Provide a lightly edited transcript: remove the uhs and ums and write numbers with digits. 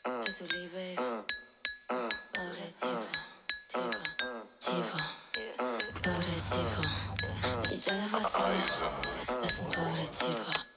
Es un libre, pobre tipo, pobre tipo. Y ya de paso, es un pobre tipo.